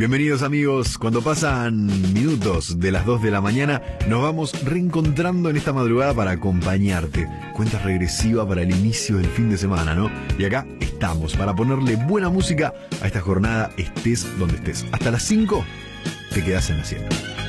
Bienvenidos amigos, cuando pasan minutos de las 2 de la mañana nos vamos reencontrando en esta madrugada para acompañarte. Cuenta regresiva para el inicio del fin de semana, ¿no? Y acá estamos para ponerle buena música a esta jornada, estés donde estés. Hasta las 5 te quedas en la 7.